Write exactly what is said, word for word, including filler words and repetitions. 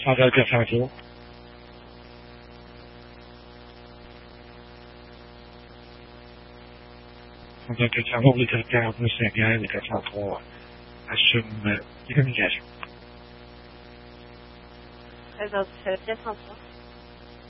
هذا دفعته. هذا دفعه اللي ترجع بنسبة يعني اللي دفعته عشان يمجر. هذا الثلاثة خمسة.